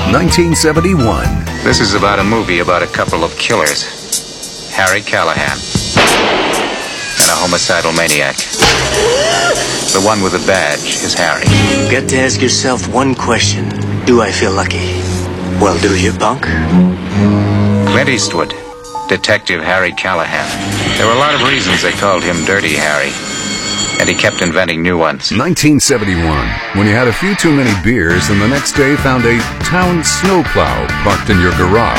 1971. This is about a movie about a couple of killers. Harry Callahan and a homicidal maniac. The one with the badge is Harry. You've got to ask yourself one question. Do I feel lucky? Well, do you, punk? Clint Eastwood, Detective Harry Callahan. There were a lot of reasons they called him Dirty Harry, and he kept inventing new ones. 1971, when you had a few too many beers and the next day found a town snowplow parked in your garage.